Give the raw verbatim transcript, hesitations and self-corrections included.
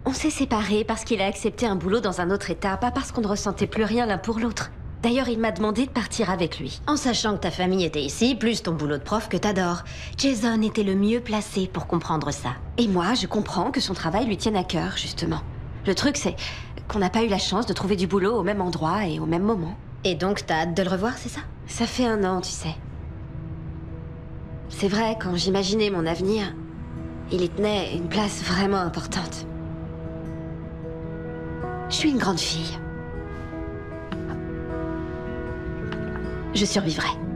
On s'est séparés parce qu'il a accepté un boulot dans un autre état, pas parce qu'on ne ressentait plus rien l'un pour l'autre. D'ailleurs, il m'a demandé de partir avec lui. En sachant que ta famille était ici, plus ton boulot de prof que t'adores. Jason était le mieux placé pour comprendre ça. Et moi, je comprends que son travail lui tienne à cœur, justement. Le truc, c'est qu'on n'a pas eu la chance de trouver du boulot au même endroit et au même moment. Et donc, t'as hâte de le revoir, c'est ça? Ça fait un an, tu sais. C'est vrai, quand j'imaginais mon avenir, il y tenait une place vraiment importante. Je suis une grande fille. Je survivrai.